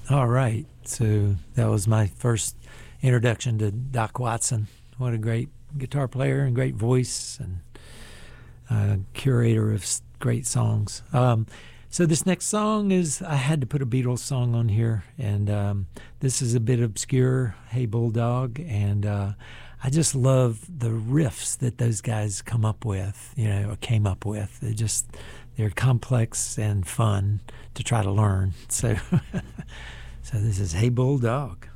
All right. So that was my first introduction to Doc Watson. What a great guitar player and great voice and curator of great songs. So this next song is, I had to put a Beatles song on here, and this is a bit obscure, Hey Bulldog, and I just love the riffs that those guys come up with, or came up with. They're complex and fun to try to learn. So, so this is Hey Bulldog.